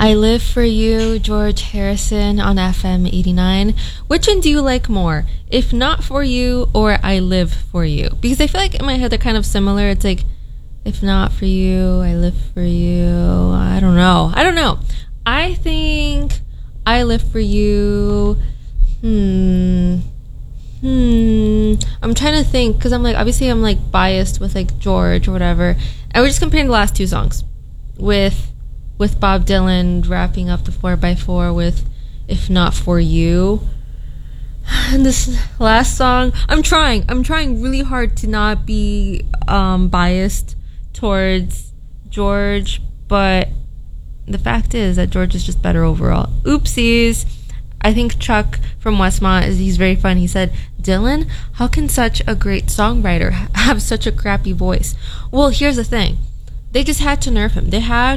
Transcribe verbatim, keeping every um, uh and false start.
I Live for You, George Harrison on F M eighty-nine. Which one do you like more? If Not For You or I Live For You? Because I feel like in my head they're kind of similar. It's like, if not for you, I live for you. I don't know. I don't know. I think I Live For You. Hmm. Hmm. I'm trying to think because I'm like, obviously I'm like biased with like George or whatever. And we're just comparing the last two songs with with Bob Dylan wrapping up the four by four with If Not For You. And this last song, I'm trying. I'm trying really hard to not be um, biased towards George, but the fact is that George is just better overall. Oopsies. I think Chuck from Westmont, is he's very fun. He said, Dylan, how can such a great songwriter have such a crappy voice? Well, here's the thing. They just had to nerf him. They had